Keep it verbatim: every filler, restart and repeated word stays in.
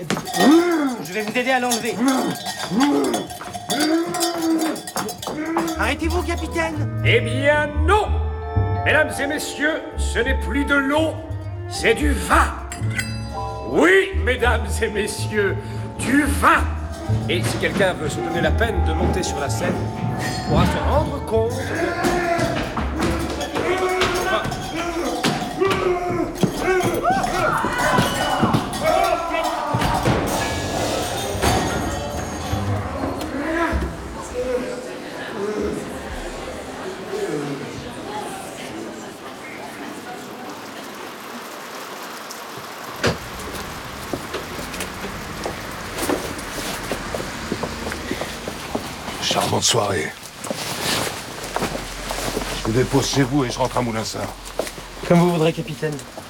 Je vais vous aider à l'enlever. Arrêtez-vous, capitaine. Eh bien, non! Mesdames et messieurs, ce n'est plus de l'eau, c'est du vin. Oui, mesdames et messieurs, du vin. Et si quelqu'un veut se donner la peine de monter sur la scène, pourra se rendre compte que... Charmante soirée. Je vous dépose chez vous et je rentre à Moulinsart. Comme vous voudrez, capitaine.